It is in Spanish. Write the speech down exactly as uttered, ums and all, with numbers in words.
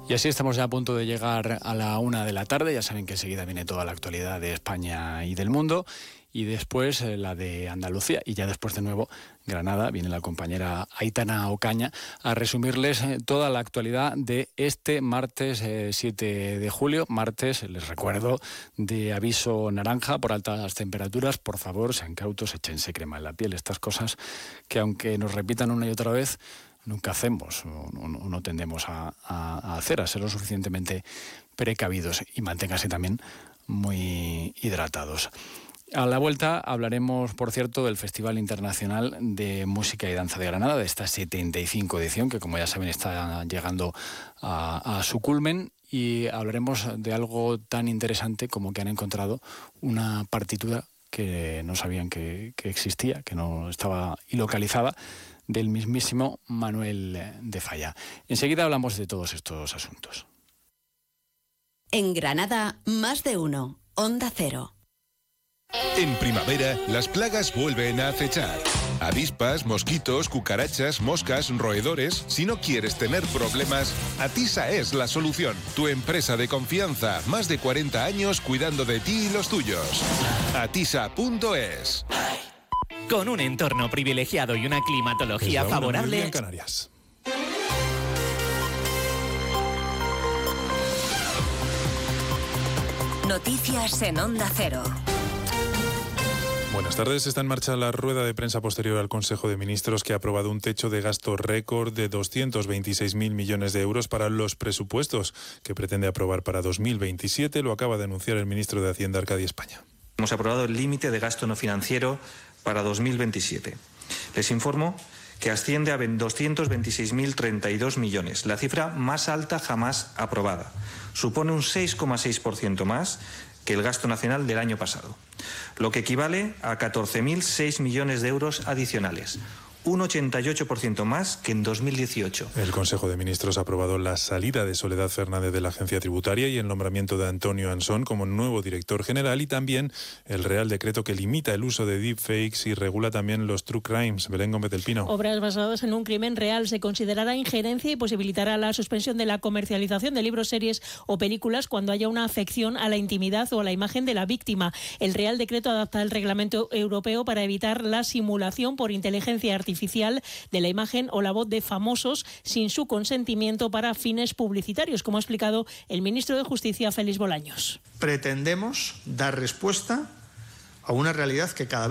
Y así estamos ya a punto de llegar a la una de la tarde. Ya saben que enseguida viene toda la actualidad de España y del mundo. Y después eh, la de Andalucía. Y ya después de nuevo Granada. Viene la compañera Aitana Ocaña a resumirles eh, toda la actualidad de este martes eh, siete de julio. Martes, les recuerdo, de aviso naranja por altas temperaturas. Por favor, sean cautos, échense crema en la piel. Estas cosas que aunque nos repitan una y otra vez, nunca hacemos o no, no, no tendemos a, a, a hacer, a ser lo suficientemente precavidos, y manténganse también muy hidratados. A la vuelta hablaremos, por cierto, del Festival Internacional de Música y Danza de Granada, de esta setenta y cinco edición, que como ya saben está llegando a, a su culmen, y hablaremos de algo tan interesante como que han encontrado una partitura que no sabían que, que existía, que no estaba ilocalizada, del mismísimo Manuel de Falla. Enseguida hablamos de todos estos asuntos. En Granada, más de uno. Onda Cero. En primavera, las plagas vuelven a acechar. Avispas, mosquitos, cucarachas, moscas, roedores. Si no quieres tener problemas, Atisa es la solución. Tu empresa de confianza, más de cuarenta años cuidando de ti y los tuyos. Atisa punto es. Con un entorno privilegiado y una climatología Es la una, favorable. en Canarias. Noticias en Onda Cero. Buenas tardes. Está en marcha la rueda de prensa posterior al Consejo de Ministros, que ha aprobado un techo de gasto récord de doscientos veintiséis mil millones de euros para los presupuestos que pretende aprobar para dos mil veintisiete. Lo acaba de anunciar el ministro de Hacienda, Arcadio España. Hemos aprobado el límite de gasto no financiero para dos mil veintisiete. Les informo que asciende a doscientos veintiséis mil treinta y dos millones, la cifra más alta jamás aprobada. Supone un seis coma seis por ciento más que el gasto nacional del año pasado, lo que equivale a catorce mil seis millones de euros adicionales, un ochenta y ocho por ciento más que en dos mil dieciocho. El Consejo de Ministros ha aprobado la salida de Soledad Fernández de la Agencia Tributaria y el nombramiento de Antonio Ansón como nuevo director general, y también el Real Decreto que limita el uso de deepfakes y regula también los true crimes. Belén Gómez del Pino. Obras basadas en un crimen real se considerará injerencia y posibilitará la suspensión de la comercialización de libros, series o películas cuando haya una afección a la intimidad o a la imagen de la víctima. El Real Decreto adapta el reglamento europeo para evitar la simulación por inteligencia artificial de la imagen o la voz de famosos sin su consentimiento para fines publicitarios, como ha explicado el ministro de Justicia, Félix Bolaños. Pretendemos dar respuesta a una realidad que cada